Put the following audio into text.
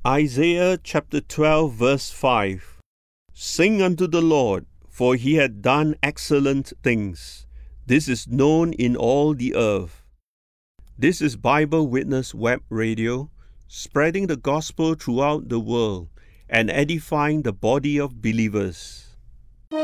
Isaiah chapter 12 verse 5. Sing unto the Lord, for he hath done excellent things. This is known in all the earth. This is Bible Witness Web Radio, spreading the gospel throughout the world and edifying the body of believers.